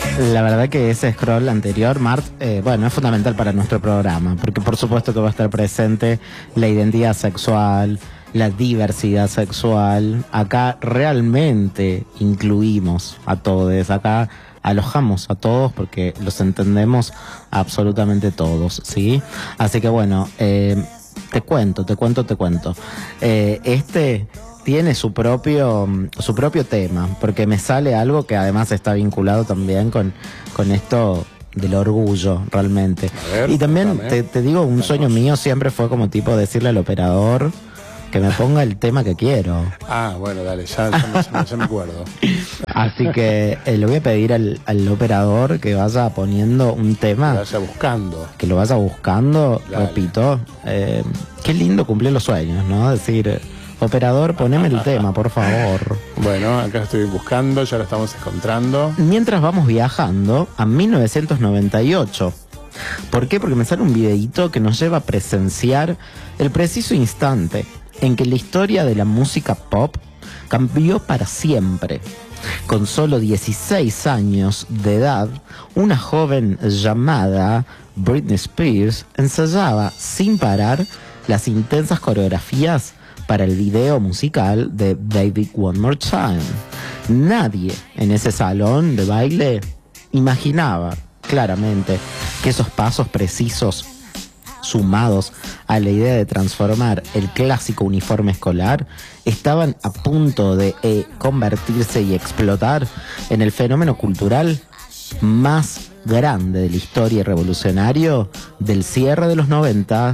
La verdad que ese scroll anterior, Mart, bueno, es fundamental para nuestro programa, porque por supuesto que va a estar presente la identidad sexual, la diversidad sexual. Acá realmente incluimos a todos, acá alojamos a todos porque los entendemos absolutamente todos, ¿sí? Así que bueno, te cuento. Este tiene su propio tema, porque me sale algo que además está vinculado también con esto del orgullo, realmente. A ver, y también contame. te digo, un sueño mío siempre fue como tipo decirle al operador que me ponga el tema que quiero. Ah, bueno, dale, ya me acuerdo. Así que le voy a pedir al operador que vaya poniendo un tema, Que vaya buscando. que lo vaya buscando. Dale. Repito, qué lindo cumplir los sueños, ¿no? Decir, operador, poneme el tema, por favor. Bueno, acá estoy buscando, ya lo estamos encontrando. Mientras vamos viajando a 1998. ¿Por qué? Porque me sale un videíto que nos lleva a presenciar el preciso instante en que la historia de la música pop cambió para siempre. Con solo 16 años de edad, una joven llamada Britney Spears ensayaba sin parar las intensas coreografías para el video musical de Baby One More Time. Nadie en ese salón de baile imaginaba claramente que esos pasos precisos, sumados a la idea de transformar el clásico uniforme escolar, estaban a punto de convertirse y explotar en el fenómeno cultural más grande de la historia revolucionario del cierre de los 90